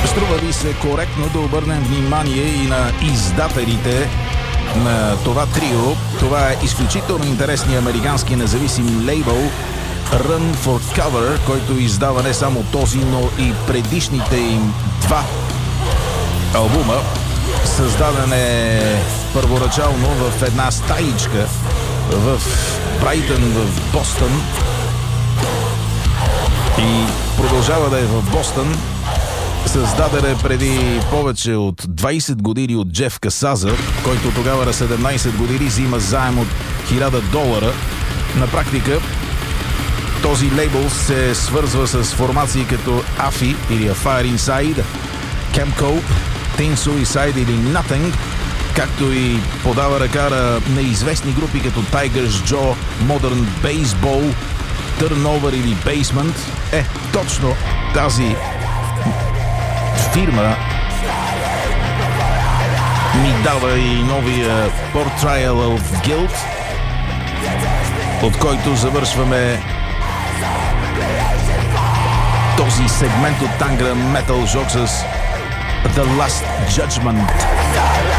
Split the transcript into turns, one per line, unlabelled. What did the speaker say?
Струва ли се коректно да обърнем внимание и на издателите на това трио? Това е изключително интересният американски независим лейбъл Run for Cover, който издава не само този, но и предишните им два албума. Създаден е първоначално в една стаичка в Брайтън, в Бостън, и продължава да е в Бостън. Създаден е преди повече от 20 години от Джеф Касаза, който тогава на 17 години взима заем от $1000. На практика този лейбъл се свързва с формации като AFI или A Fire Inside, Camp Cope, Teen Suicide или Nothing, както и подава ръка на неизвестни групи като Tigers Jaw, Modern Baseball, Turnover или Basement. Точно тази фирма ми дава и новия Portrayal of Guilt, от който завършваме този сегмент от Tangra Metal Jog с The Last Judgment.